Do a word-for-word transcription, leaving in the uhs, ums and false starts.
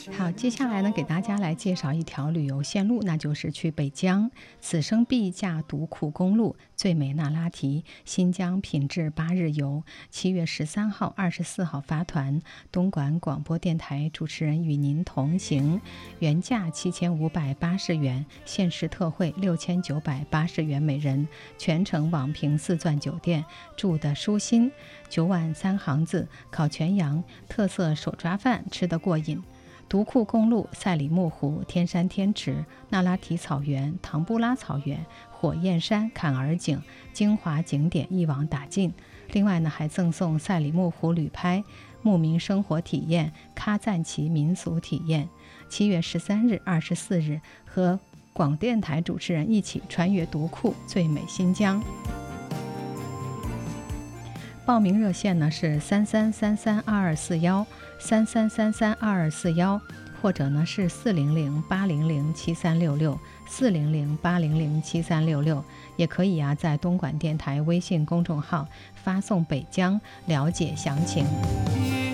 好，接下来呢，给大家来介绍一条旅游线路，那就是去北疆。此生必驾独库公路，最美那拉提，新疆品质八日游。七月十三号、二十四号发团，东莞广播电台主持人与您同行。原价七千五百八十元，限时特惠六千九百八十元每人，全程网评四钻酒店，住的舒心，九晚三行子，烤全羊，特色手抓饭，吃得过瘾。独库公路、赛里木湖、天山天池、那拉提草原、唐布拉草原、火焰山、坎儿井，精华景点一网打尽。另外呢，还赠送赛里木湖旅拍、牧民生活体验、喀赞旗民俗体验。七月十三日、二十四日，和广电台主持人一起穿越独库，最美新疆。报名热线呢是三三三三二二四幺三三三三二二四幺，或者呢是四零零八零零七三六六四零零八零零七三六六，也可以啊在东莞电台微信公众号发送北疆了解详情。